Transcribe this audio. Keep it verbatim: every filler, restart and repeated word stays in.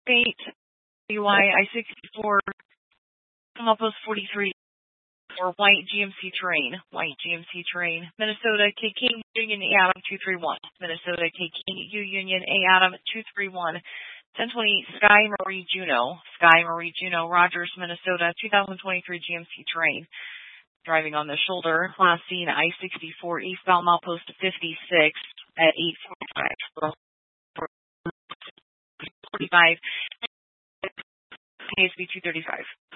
State, U I I sixty-four, Milepost forty-three, or white G M C terrain, white G M C terrain, Minnesota, K King, Union, A Adam, two three one, Minnesota, K King, U Union, A Adam, two three one, ten twenty, Sky Marie Juno, Sky Marie Juno, Rogers, Minnesota, two thousand twenty-three G M C terrain, driving on the shoulder, last seen I sixty-four, eastbound milepost fifty-six at eight forty-five, forty-five, K S B two thirty-five.